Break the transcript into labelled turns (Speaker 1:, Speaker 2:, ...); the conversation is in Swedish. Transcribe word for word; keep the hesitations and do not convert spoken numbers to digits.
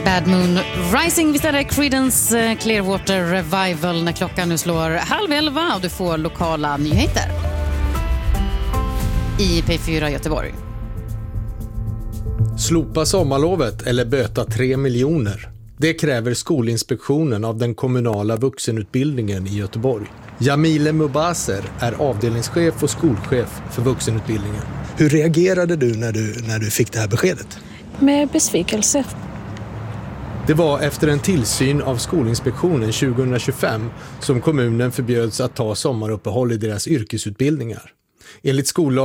Speaker 1: Bad Moon Rising, visst är det Creedence Clearwater Revival när klockan nu slår halv elva och du får lokala nyheter i P fyra Göteborg.
Speaker 2: Slopa sommarlovet eller böta tre miljoner. Det kräver Skolinspektionen av den kommunala vuxenutbildningen i Göteborg. Jamile Mubaser är avdelningschef och skolchef för vuxenutbildningen. Hur reagerade du när du, när du fick det här beskedet?
Speaker 3: Med besvikelse.
Speaker 2: Det var efter en tillsyn av Skolinspektionen tjugohundratjugofem som kommunen förbjöds att ta sommaruppehåll i deras yrkesutbildningar. Enligt skollagen